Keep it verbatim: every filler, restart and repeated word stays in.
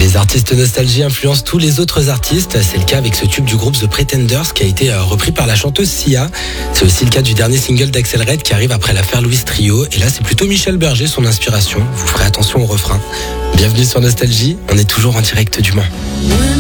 Les artistes nostalgie influencent tous les autres artistes. C'est le cas avec ce tube du groupe The Pretenders qui a été repris par la chanteuse Sia. C'est aussi le cas du dernier single d'Axel Red qui arrive après l'affaire Louis Trio. Et là, c'est plutôt Michel Berger, son inspiration. Vous ferez attention au refrain. Bienvenue sur Nostalgie, on est toujours en direct du Mans.